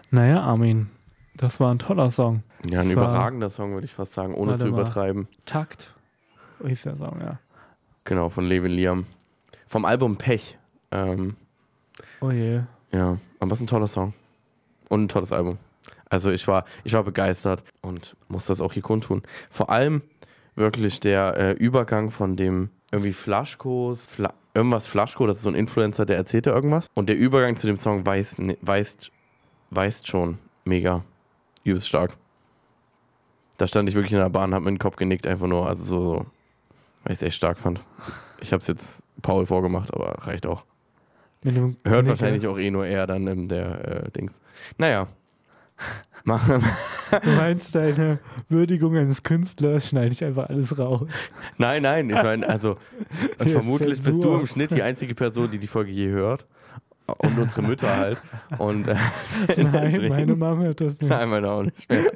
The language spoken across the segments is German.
Naja, Armin, das war ein toller Song. Ja, ein Das war- überragender Song, würde ich fast sagen, ohne Warte zu mal. übertreiben. Takt, hieß der Song, ja. Genau, von Levin Liam. Vom Album Pech. Oh je. Ja, aber es ist ein toller Song. Und ein tolles Album. Also ich war begeistert und muss das auch hier kundtun. Vor allem wirklich der Übergang von dem irgendwie Flaschko, das ist so ein Influencer, der erzählt da irgendwas. Und der Übergang zu dem Song weist schon mega. Übelst stark. Da stand ich wirklich in der Bahn, hab mir den Kopf genickt, einfach nur, also so, weil ich es echt stark fand. Ich hab's jetzt Paul vorgemacht, aber reicht auch. Mit dem Hört Knicker. wahrscheinlich auch eh nur er dann in der Dings. Naja. Du meinst, deine Würdigung eines Künstlers schneide ich einfach alles raus. Nein, ich meine, also Hier vermutlich ist bist du Zensur. im Schnitt die einzige Person, die die Folge je hört. Und unsere Mütter halt. Und Nein, deswegen- meine Mama hört das nicht. Nein, meine auch nicht mehr.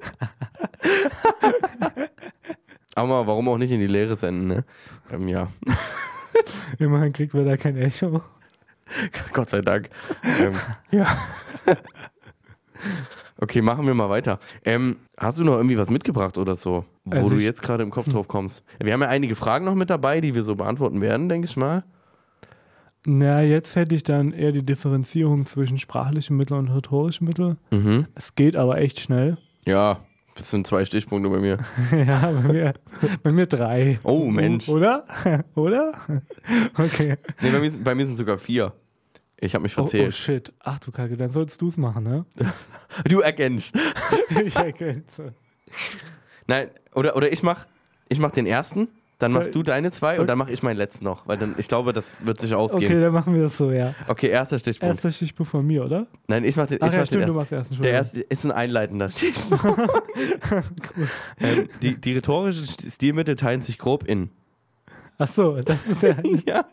Aber warum auch nicht in die Lehre senden, ne? Ja, Immerhin kriegt man da kein Echo. Gott sei Dank. Ja. Okay, machen wir mal weiter. Hast du noch irgendwie was mitgebracht oder so, wo Also du ich- jetzt gerade im Kopf drauf kommst? Wir haben ja einige Fragen noch mit dabei, die wir so beantworten werden, denke ich mal. Na, jetzt hätte ich dann eher die Differenzierung zwischen sprachlichen Mitteln und rhetorischen Mitteln. Mhm. Es geht aber echt schnell. Ja, das sind 2 Stichpunkte bei mir. Ja, bei mir 3. Oh, Mensch. Oder? Oder? Okay. Nee, bei mir sind sogar 4. Ich habe mich Oh verzählt. shit. Ach du Kacke, dann sollst du es machen, ne? Du ergänzt. Ich ergänze. Nein, oder ich mach den ersten, dann machst du deine 2 und dann mache ich meinen letzten noch. Weil dann, ich glaube, das wird sich Okay, ausgehen. dann machen wir das so, ja. Okay, erster Stichpunkt. Erster Stichpunkt von mir, oder? Nein, ich mach den, Ach ich ja, mach den stimmt, du ersten. machst ersten. Der Entschuldigung. erste ist ein einleitender Stichpunkt. Die rhetorischen Stilmittel teilen sich grob in. Ach so, das ist ja... Ja.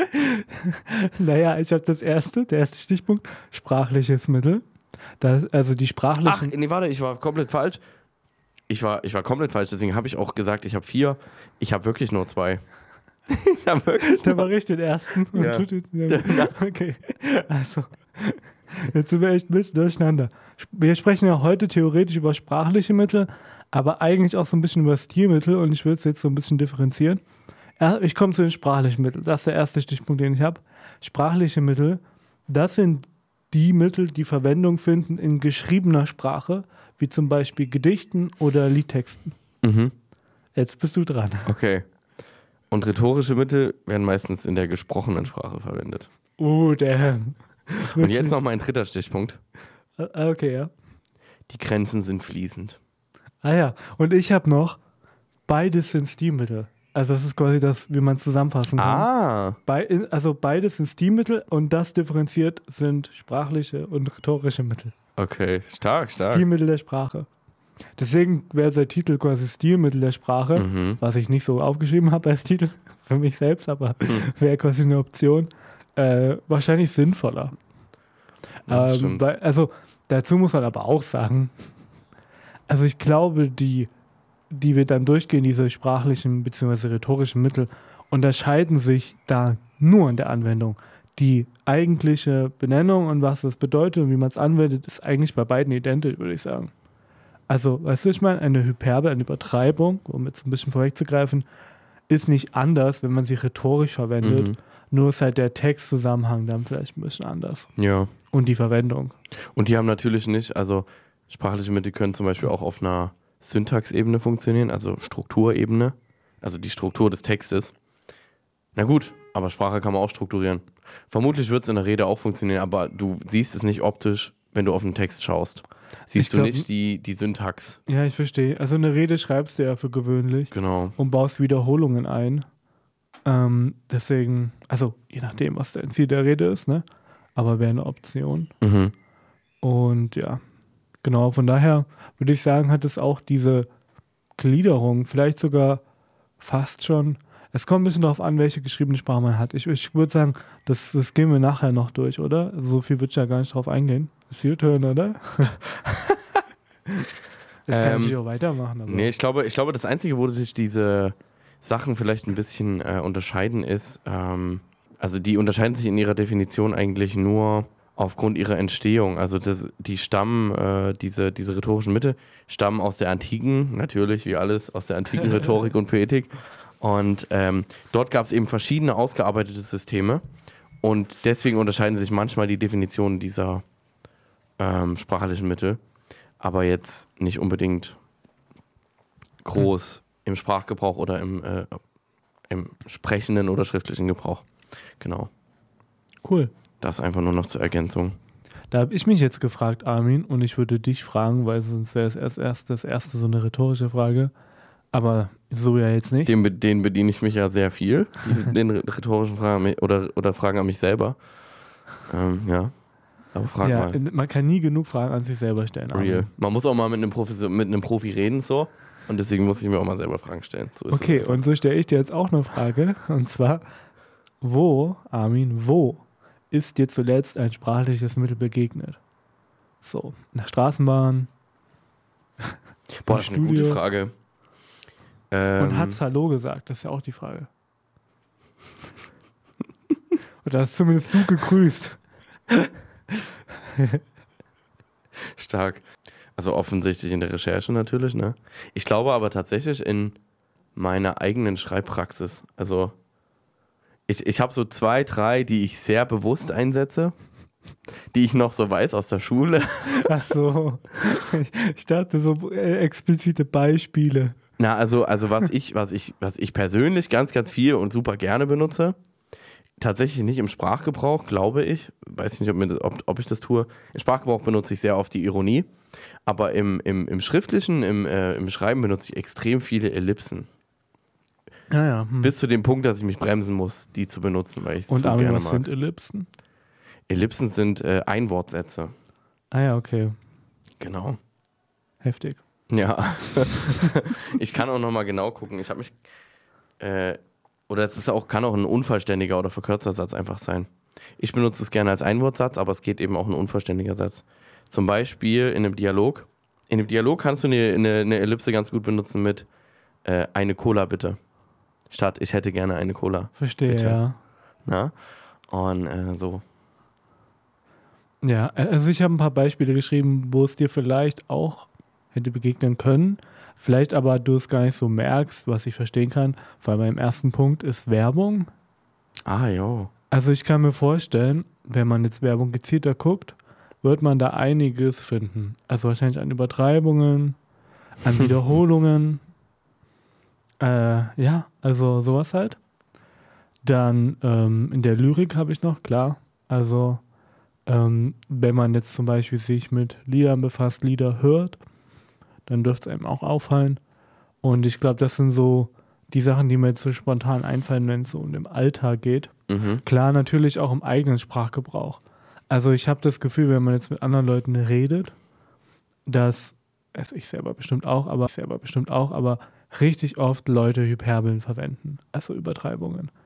Naja, ich habe der erste Stichpunkt, sprachliches Mittel. Also die Ach, sprachlichen... nee, warte, ich war komplett falsch. Ich war komplett falsch, deswegen habe ich auch gesagt, ich habe 4. Ich habe wirklich nur 2. Ich habe wirklich Da nur... mache ich den ersten. Und Ja. du okay, also, jetzt sind wir echt ein bisschen durcheinander. Wir sprechen ja heute theoretisch über sprachliche Mittel, aber eigentlich auch so ein bisschen über Stilmittel und ich will es jetzt so ein bisschen differenzieren. Ich komme zu den sprachlichen Mitteln. Das ist der erste Stichpunkt, den ich habe. Sprachliche Mittel, das sind die Mittel, die Verwendung finden in geschriebener Sprache, wie zum Beispiel Gedichten oder Liedtexten. Mhm. Jetzt bist du dran. Okay. Und rhetorische Mittel werden meistens in der gesprochenen Sprache verwendet. Damn. Und jetzt noch mein 3. Stichpunkt. Okay, ja. Die Grenzen sind fließend. Ah ja, und ich habe noch, beides sind Stilmittel. Also das ist quasi das, wie man zusammenfassen kann. Ah. Also beides sind Stilmittel und das differenziert sind sprachliche und rhetorische Mittel. Okay, stark. Stilmittel der Sprache. Deswegen wäre der Titel quasi Stilmittel der Sprache, Mhm. was ich nicht so aufgeschrieben habe als Titel für mich selbst, aber wäre quasi eine Option. Wahrscheinlich sinnvoller. Das stimmt. Also dazu muss man aber auch sagen, also ich glaube, die wir dann durchgehen, diese sprachlichen bzw. rhetorischen Mittel, unterscheiden sich da nur in der Anwendung. Die eigentliche Benennung und was das bedeutet und wie man es anwendet, ist eigentlich bei beiden identisch, würde ich sagen. Also, weißt du, ich meine, eine Hyperbel, eine Übertreibung, um jetzt ein bisschen vorwegzugreifen, ist nicht anders, wenn man sie rhetorisch verwendet. Mhm. Nur ist halt der Textzusammenhang dann vielleicht ein bisschen anders. Ja. Und die Verwendung. Und die haben natürlich nicht, also sprachliche Mittel können zum Beispiel auch auf einer Syntaxebene funktionieren, also Strukturebene, also die Struktur des Textes. Na gut, aber Sprache kann man auch strukturieren. Vermutlich wird es in der Rede auch funktionieren, aber du siehst es nicht optisch, wenn du auf den Text schaust. Siehst Ich du glaub- nicht die Syntax. Ja, ich verstehe. Also eine Rede schreibst du ja für gewöhnlich Genau. und baust Wiederholungen ein. Deswegen, also je nachdem, was dein Ziel der Rede ist, ne? Aber wäre eine Option. Mhm. Und ja, genau, von daher würde ich sagen, hat es auch diese Gliederung, vielleicht sogar fast schon. Es kommt ein bisschen darauf an, welche geschriebene Sprache man hat. Ich würde sagen, das gehen wir nachher noch durch, oder? So viel würde ich ja gar nicht drauf eingehen. Ist your turn, oder? Jetzt kann ich auch weitermachen. Aber Nee, ich glaube, das Einzige, wo sich diese Sachen vielleicht ein bisschen unterscheiden, ist, also die unterscheiden sich in ihrer Definition eigentlich nur aufgrund ihrer Entstehung. Also die stammen, diese rhetorischen Mittel stammen aus der antiken, natürlich wie alles, aus der antiken Rhetorik und Poetik. Und dort gab es eben verschiedene ausgearbeitete Systeme. Und deswegen unterscheiden sich manchmal die Definitionen dieser sprachlichen Mittel, aber jetzt nicht unbedingt groß im Sprachgebrauch oder im sprechenden oder schriftlichen Gebrauch. Genau. Cool. Das einfach nur noch zur Ergänzung. Da habe ich mich jetzt gefragt, Armin, und ich würde dich fragen, weil sonst wäre es das erste so eine rhetorische Frage. Aber so ja jetzt nicht. Den bediene ich mich ja sehr viel, den rhetorischen Fragen oder Fragen an mich selber. Ja, aber frag mal. Man kann nie genug Fragen an sich selber stellen. Real. Armin. Man muss auch mal mit einem Profi reden, so. Und deswegen muss ich mir auch mal selber Fragen stellen. So ist Okay, es und so stelle ich dir jetzt auch eine Frage. Und zwar, wo ist dir zuletzt ein sprachliches Mittel begegnet? So, in der Straßenbahn. Boah, im das ist eine gute Studio. Frage. Und hat's Hallo gesagt? Das ist ja auch die Frage. Oder hast zumindest du gegrüßt? Stark. Also offensichtlich in der Recherche natürlich, ne? Ich glaube aber tatsächlich in meiner eigenen Schreibpraxis. Also ich habe so 2, 3, die ich sehr bewusst einsetze, die ich noch so weiß aus der Schule. Ach so. Ich dachte so explizite Beispiele. Na, also was ich persönlich ganz, ganz viel und super gerne benutze, tatsächlich nicht im Sprachgebrauch, glaube ich. Weiß nicht, ob ich das tue. Im Sprachgebrauch benutze ich sehr oft die Ironie. Aber im Schriftlichen, im Schreiben benutze ich extrem viele Ellipsen. Ja. Bis zu dem Punkt, dass ich mich bremsen muss, die zu benutzen, weil ich es so Und Armin, gerne was mag. sind Ellipsen? Ellipsen sind Einwortsätze. Ah ja, okay. Genau. Heftig. Ja. Ich kann auch nochmal genau gucken. Ich habe mich... oder es ist auch, kann auch ein unvollständiger oder verkürzter Satz einfach sein. Ich benutze es gerne als Einwortsatz, aber es geht eben auch ein unvollständiger Satz. Zum Beispiel in einem Dialog. In einem Dialog kannst du eine Ellipse ganz gut benutzen mit eine Cola bitte. Statt ich hätte gerne eine Cola. Verstehe, bitte. ja. Na? Und so. Ja, also ich habe ein paar Beispiele geschrieben, wo es dir vielleicht auch hätte begegnen können. Vielleicht aber du es gar nicht so merkst, was ich verstehen kann. Vor allem beim ersten Punkt ist Werbung. Ah, jo. Also ich kann mir vorstellen, wenn man jetzt Werbung gezielter guckt, wird man da einiges finden. Also wahrscheinlich an Übertreibungen, an Wiederholungen. Ja, also sowas halt. Dann in der Lyrik habe ich noch, klar. Also wenn man jetzt zum Beispiel sich mit Liedern befasst, Lieder hört, dann dürfte es einem auch auffallen. Und ich glaube, das sind so die Sachen, die mir jetzt so spontan einfallen, wenn es so um den Alltag geht. Mhm. Klar, natürlich auch im eigenen Sprachgebrauch. Also ich habe das Gefühl, wenn man jetzt mit anderen Leuten redet, dass, also ich selber bestimmt auch, aber richtig oft Leute Hyperbeln verwenden, also Übertreibungen.